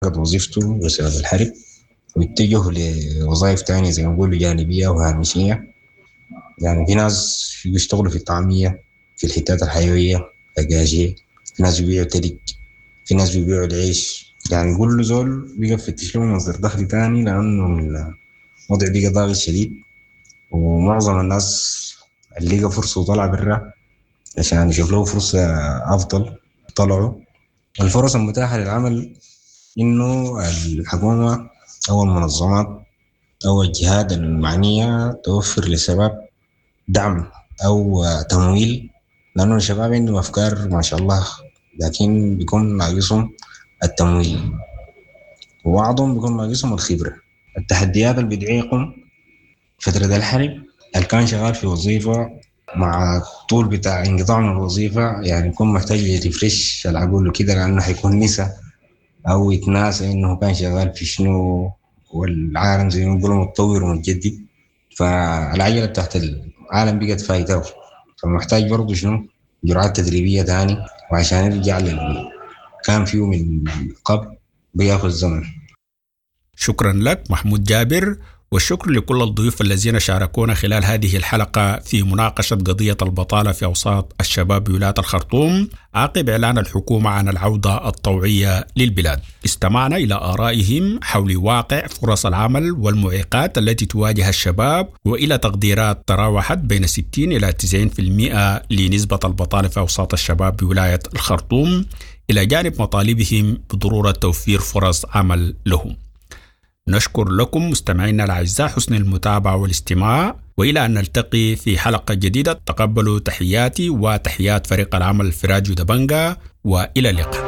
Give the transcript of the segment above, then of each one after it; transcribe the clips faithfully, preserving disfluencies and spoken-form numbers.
فقد وظيفته بسبب الحرب ويتجهوا لوظائف تانية زي ما نقولوا جانبية وهامشية. يعني في ناس بيشتغلوا في الطعمية، في الحتات الحيوية، دجاجية، في ناس بيبيعوا تلج، في ناس بيبيعوا العيش. يعني كل زول بيقى فتش له مصدر دخل تاني لأنه الوضع بيقى ضاغط شديد. ومعظم الناس اللي لقى فرصة وطلع برا عشان يشوف له فرصة أفضل طلعوا. الفرص المتاحة للعمل إنه الحكومة أو المنظمات أو الجهات المعنية توفر للشباب دعم أو تمويل، لأنه الشباب عندهم أفكار ما شاء الله، لكن بيكون ناقصهم التمويل، وبعضهم بيكون ناقصهم الخبرة. التحديات اللي بتعيقهم فترة الحرب اللي كان شغال في وظيفة مع الطول بتاع انقطاع من الوظيفة، يعني يكون محتاج يرفرش العقول وكده، لأنه حيكون نسى أو يتناسى إنه كان شغال في شنو، والعالم زي ما بيقولوا متطور ومتجدد. فالعجلة تحت العالم بقت فايتة، فمحتاج برضه شنو جرعات تدريبية تاني، وعشان يرجع لل كان فيه من قبل بياخذ زمن. شكرا لك محمود جابر، والشكر لكل الضيوف الذين شاركونا خلال هذه الحلقة في مناقشة قضية البطالة في أوساط الشباب بولاية الخرطوم عقب إعلان الحكومة عن العودة الطوعية للبلاد. استمعنا إلى آرائهم حول واقع فرص العمل والمعيقات التي تواجه الشباب، وإلى تقديرات تراوحت بين ستين إلى تسعين بالمئة لنسبة البطالة في أوساط الشباب بولاية الخرطوم، إلى جانب مطالبهم بضرورة توفير فرص عمل لهم. نشكر لكم مستمعينا الأعزاء حسن المتابعة والاستماع، وإلى أن نلتقي في حلقة جديدة. تقبلوا تحياتي وتحيات فريق العمل في راديو دبنجا، وإلى اللقاء.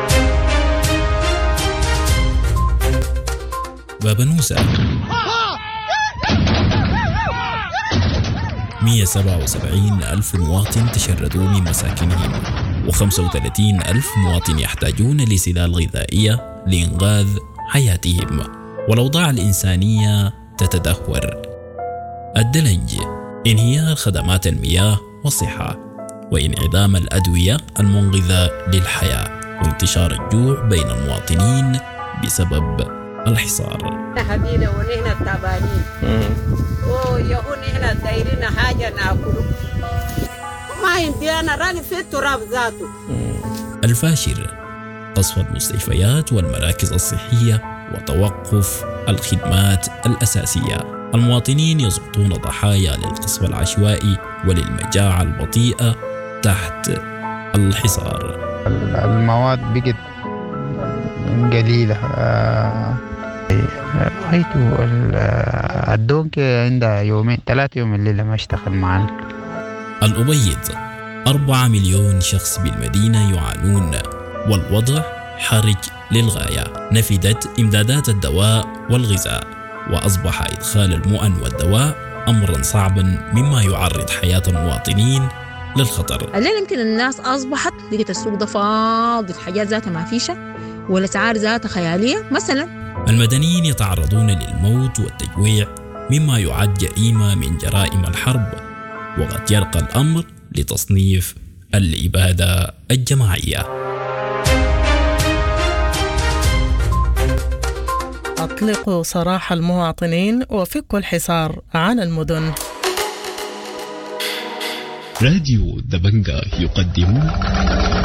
بابا نوسة مئة وسبعة وسبعين ألف مواطن تشردوا من مساكنهم، وخمسة وثلاثين ألف مواطن يحتاجون لسلال غذائية لإنقاذ حياتهم، والأوضاع الإنسانية تتدهور. الدلج، انهيار خدمات المياه والصحة، وانعدام الأدوية المنقذة للحياة، وانتشار الجوع بين المواطنين بسبب الحصار. حبينا ونحن التعبانين ويهون نحن دايرين حاجة ناكله ما يمدينا راني في التراب ذاته. الفاشر، قصف المستشفيات والمراكز الصحية وتوقف الخدمات الأساسية. المواطنين يسقطون ضحايا للقصف العشوائي وللمجاعة البطيئة تحت الحصار. المواد بقت قليلة. رأيته الدونك عندها يومين ثلاثة يوم الليلة ما اشتغل معنا. الأبيض، أربعة مليون شخص بالمدينة يعانون، والوضع حرج للغاية. نفدت إمدادات الدواء والغذاء، وأصبح إدخال المؤن والدواء أمرا صعبا مما يعرض حياة المواطنين للخطر. الليل يمكن الناس أصبحت لقيت السوق ده فاضي، الحاجات ذاتها ما فيشة، والأسعار ذاتها خيالية. مثلا المدنيين يتعرضون للموت والتجويع مما يعد جريمة من جرائم الحرب، وقد يرقى الأمر لتصنيف الإبادة الجماعية. أطلقوا سراح المواطنين وفكوا الحصار عن المدن. راديو دبنجا يقدم